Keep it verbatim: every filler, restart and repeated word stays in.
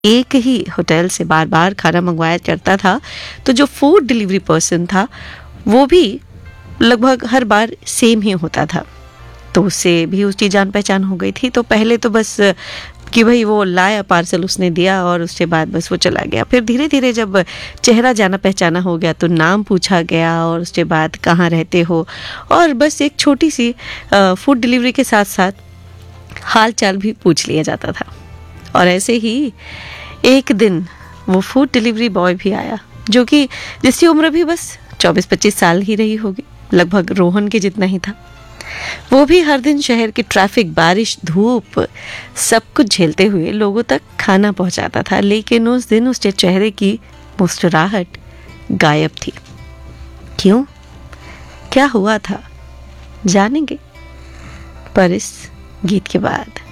एक ही होटल से बार बार खाना मंगवाया करता था, तो जो फूड डिलीवरी पर्सन था वो भी लगभग हर बार सेम ही होता था। तो उससे भी उसकी जान पहचान हो गई थी। तो पहले तो बस कि भाई वो लाया पार्सल, उसने दिया और उसके बाद बस वो चला गया। फिर धीरे धीरे जब चेहरा जाना पहचाना हो गया तो नाम पूछा गया और उसके बाद कहाँ रहते हो, और बस एक छोटी सी फूड डिलीवरी के साथ साथ हाल चाल भी पूछ लिया जाता था। और ऐसे ही एक दिन वो फूड डिलीवरी बॉय भी आया, जो कि जिसकी उम्र भी बस चौबीस पच्चीस साल ही रही होगी, लगभग रोहन के जितना ही था। वो भी हर दिन शहर की ट्रैफिक, बारिश, धूप सब कुछ झेलते हुए लोगों तक खाना पहुंचाता था। लेकिन उस दिन उसके चेहरे की मुस्कुराहट गायब थी। क्यों? क्या हुआ था? जानेंगे पर इस गीत के बाद।